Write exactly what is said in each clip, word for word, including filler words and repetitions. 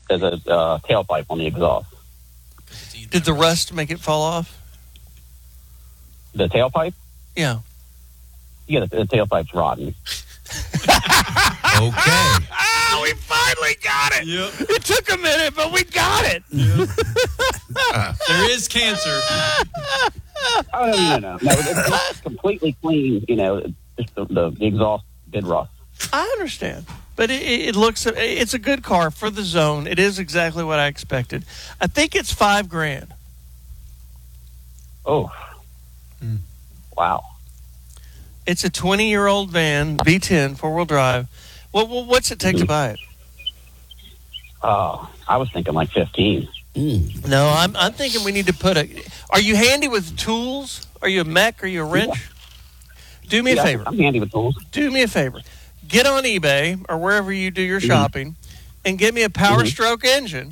there's a uh, tailpipe on the exhaust. Did the rust make it fall off? The tailpipe? Yeah. Yeah, the, the tailpipe's rotten. Okay. Oh, we finally got it. Yep. It took a minute, but we got it. Yep. There is cancer. Oh, no, no, no. no it's, it's completely clean, you know, just the, the, the exhaust did rust. I understand. But it, it looks, it's a good car for the zone. It is exactly what I expected. I think it's five grand. Oh. Hmm. Wow. It's a twenty-year-old van, V ten, four-wheel drive. What, what What's it take to buy it? Oh, I was thinking like fifteen. Mm. No, I'm I'm thinking we need to put a... Are you handy with tools? Are you a mech? Are you a wrench? Yeah. Do me yeah, a favor. I'm handy with tools. Do me a favor. Get on eBay or wherever you do your shopping mm-hmm. and get me a Power mm-hmm. Stroke engine.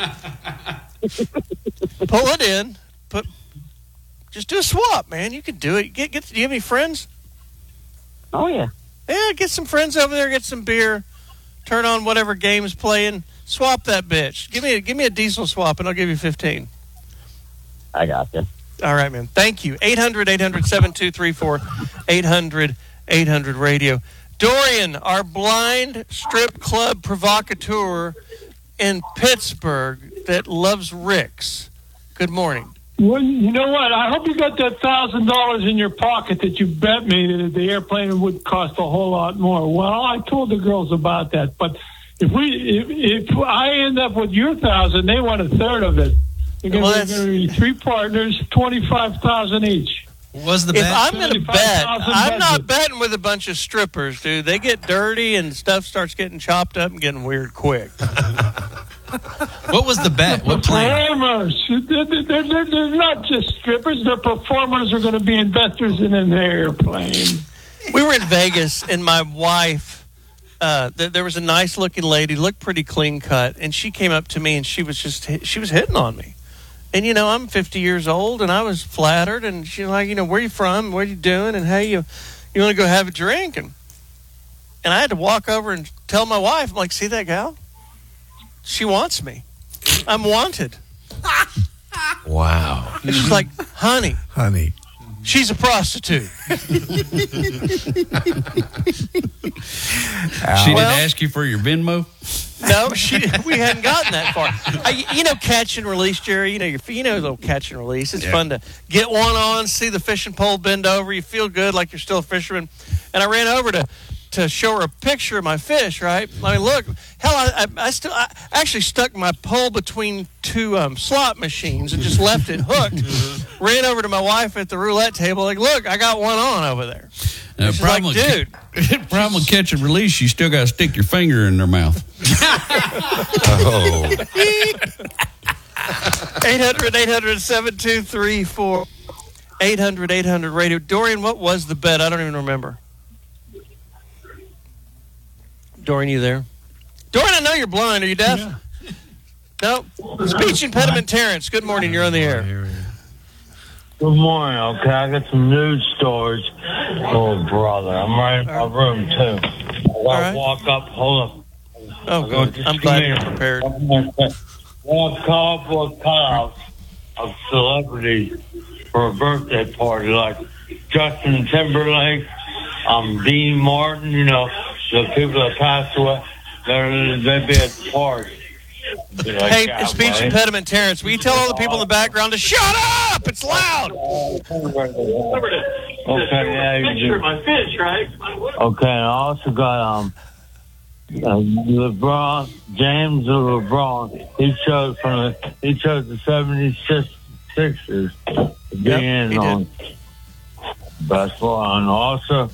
Pull it in. Put... Just do a swap, man. You can do it. Get get. Do you have any friends? Oh yeah. Yeah, get some friends over there. Get some beer. Turn on whatever game's playing. Swap that bitch. Give me a give me a diesel swap, and I'll give you fifteen. I got you. All right, man. Thank you. eight hundred, eight hundred, seven two three four. eight hundred, eight hundred radio. Dorian, our blind strip club provocateur in Pittsburgh that loves Rick's. Good morning. Well, you know what? I hope you got that thousand dollars in your pocket that you bet me that the airplane would cost a whole lot more. Well, I told the girls about that, but if we if, if I end up with your thousand, they want a third of it. They're well, going to be three partners, twenty-five thousand each. Was the if bet? I'm going to bet, I'm not budget. betting with a bunch of strippers, dude. They get dirty and stuff starts getting chopped up and getting weird quick. What was the bet? What plan? Performers. They're, they're, they're, they're not just strippers. They're performers who are going to be investors in an airplane. We were in Vegas, and my wife, uh, th- there was a nice-looking lady, looked pretty clean-cut, and she came up to me, and she was just she was hitting on me. And, you know, I'm fifty years old, and I was flattered, and she's like, you know, where you from? What are you doing? And, hey, you you want to go have a drink? And, and I had to walk over and tell my wife, I'm like, see that gal? She wants me. I'm wanted. Wow. And she's like, honey. Honey. She's a prostitute. She Well- didn't ask you for your Venmo? No, she, we hadn't gotten that far. I, you know, catch and release, Jerry. You know, you you know, a little catch and release. It's Yeah. fun to get one on, see the fishing pole bend over. You feel good, like you're still a fisherman. And I ran over to to show her a picture of my fish. Right? I mean, look, hell, I, I, I still I actually stuck my pole between two um, slot machines and just left it hooked. Ran over to my wife at the roulette table. Like, look, I got one on over there. Uh, She's like, with dude. ca- problem with catch and release, you still got to stick your finger in their mouth. Oh. eight hundred, eight hundred, seven two three four. eight hundred, eight hundred radio. Dorian, what was the bet? I don't even remember. Dorian, you there? Dorian, I know you're blind. Are you deaf? Yeah. No. Speech impediment Terrence. Good morning. You're on the air. Good morning. Okay, I got some news stories. Oh, brother, I'm right in my room too. I gotta right. walk up. Hold up. Oh, good. I'm glad you're prepared. Well, a couple of cutouts of celebrities for a birthday party, like Justin Timberlake, um, Dean Martin. You know, the people that passed away. They're, they'd be at the party. Be like, Hey, "Yeah, speech buddy." impediment Terrence, will you tell all the people in the background to shut up? It's loud. Okay, yeah, you do. my fish, right? Okay, and I also got um uh, LeBron James or LeBron. He chose from the he chose the seventy-six Sixers to be Yep, in he on basketball, and also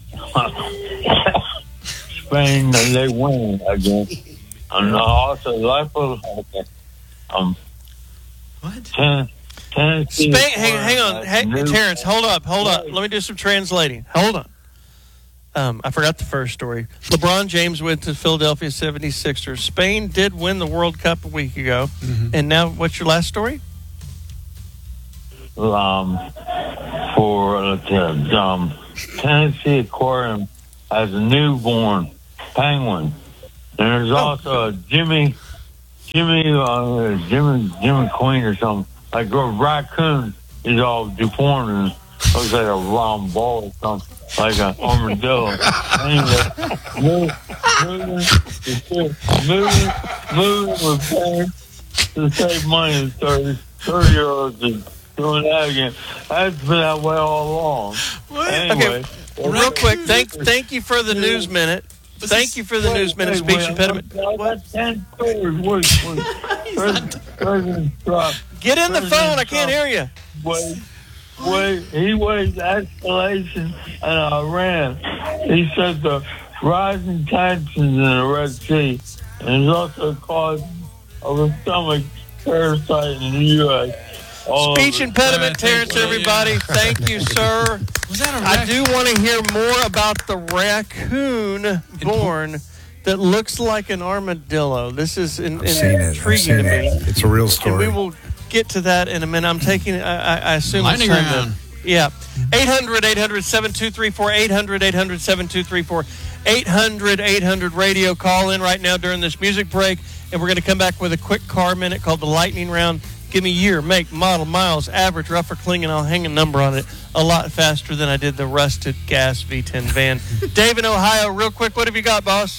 Spain they win again, and also Liverpool um What? ten. Tennessee Spain, hang, hang on. Hey, New- Terrence, hold up, hold up. Let me do some translating. Hold on. Um, I forgot the first story. LeBron James went to Philadelphia seventy-sixers. Spain did win the World Cup a week ago. Mm-hmm. And now, what's your last story? um, for uh, the um, Tennessee Aquarium has a newborn penguin, and there's Oh. also a Jimmy Jimmy, uh, Jimmy, Jimmy Queen or something. Like a raccoon is all deformed and looks like a round ball or something, like an armadillo. Anyway, moving, moving, moving, moving with parents to save money. thirty, thirty year olds are doing that again. That's been that way all along. Anyway, okay, real quick, thank thank you for the news minute. Thank you for the wait, news minute wait, speech wait, impediment. That's ten stories. Wait, wait. President, President Trump. Get in the President phone. I can't Trump, hear you. Wait, wait. He waged escalation in Iran. He said the rising tensions in the Red Sea and is also a cause of a stomach parasite in the U S All Speech over. impediment, Terrence, everybody. Thank you, sir. Was that a I rac- do want to hear more about the raccoon born that looks like an armadillo. This is in, I've seen it. I've intriguing seen to me. it. It's a real And story. we will get to that in a minute. I'm taking, I, I, I assume Lightning it's time round. to, yeah. eight hundred, eight hundred, seven two three four, eight hundred, eight hundred, seven two three four, eight hundred, eight hundred radio. Call in right now during this music break, and we're going to come back with a quick car minute called the Lightning Round. Give me year, make, model, miles, average, rough or clean, and I'll hang a number on it a lot faster than I did the rusted gas V ten van. Dave in Ohio, real quick, what have you got, boss?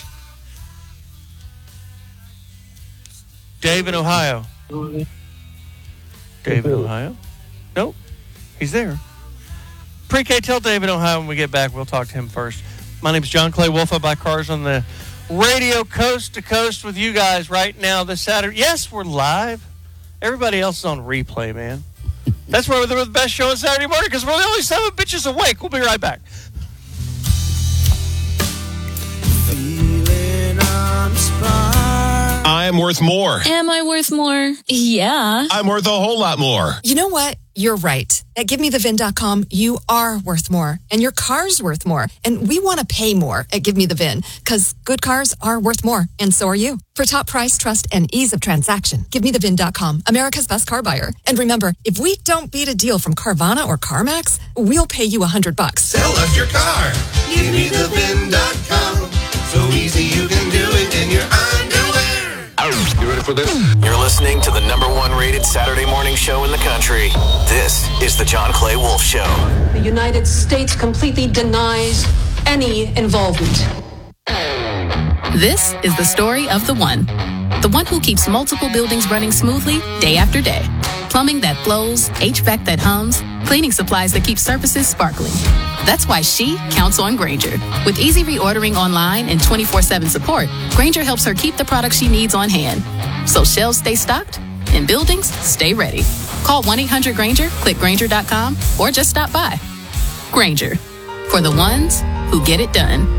Dave in Ohio. Dave in Ohio? Nope. He's there. Pre-K, tell Dave in Ohio when we get back. We'll talk to him first. My name's John Clay Wolf. I buy cars on the radio coast to coast with you guys right now this Saturday. Yes, we're live. Everybody else is on replay, man. That's why we're the best show on Saturday morning, because we're the only seven bitches awake. We'll be right back. I'm worth more. Am I worth more? Yeah. I'm worth a whole lot more. You know what? You're right. At Give Me The Vin dot com, you are worth more, and your car's worth more. And we want to pay more at Give Me The Vin, because good cars are worth more, and so are you. For top price, trust, and ease of transaction, Give Me The Vin dot com, America's best car buyer. And remember, if we don't beat a deal from Carvana or CarMax, we'll pay you a hundred bucks. Sell us your car. Give Me The Vin dot com. So easy you can do it in your underwear. You ready for this? You're listening to the number one rated Saturday morning show in the country. This is the John Clay Wolf Show. The United States completely denies any involvement. This is the story of the one. The one who keeps multiple buildings running smoothly day after day. Plumbing that flows, H V A C that hums, cleaning supplies that keep surfaces sparkling. That's why she counts on Grainger. With easy reordering online and twenty-four seven support, Grainger helps her keep the products she needs on hand. So shelves stay stocked and buildings stay ready. Call one eight hundred Grainger, click Grainger dot com, or just stop by. Grainger, for the ones who get it done.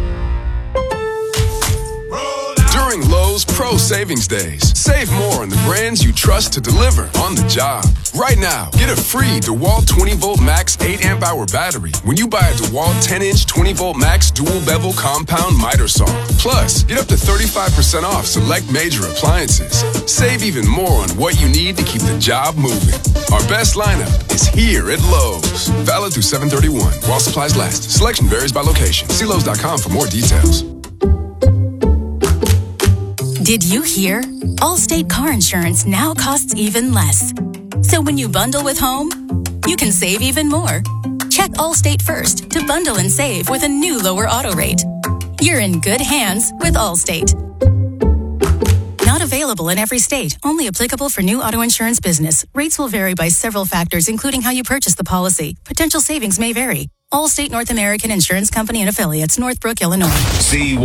During Lowe's Pro Savings Days, save more on the brands you trust to deliver on the job. Right now, get a free DeWalt twenty volt max eight amp hour battery when you buy a DeWalt ten inch twenty volt max dual bevel compound miter saw. Plus, get up to thirty-five percent off select major appliances. Save even more on what you need to keep the job moving. Our best lineup is here at Lowe's. Valid through seven thirty-one while supplies last. Selection varies by location. See Lowe's dot com for more details. Did you hear? Allstate car insurance now costs even less. So when you bundle with home, you can save even more. Check Allstate first to bundle and save with a new lower auto rate. You're in good hands with Allstate. Not available in every state. Only applicable for new auto insurance business. Rates will vary by several factors, including how you purchase the policy. Potential savings may vary. Allstate North American Insurance Company and Affiliates, Northbrook, Illinois. See